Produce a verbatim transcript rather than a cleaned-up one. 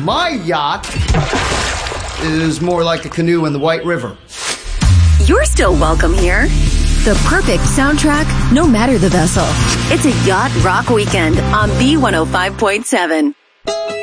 My yacht is more like a canoe in the White River. You're still welcome here. The perfect soundtrack, no matter the vessel. It's a yacht rock weekend on B one oh five point seven.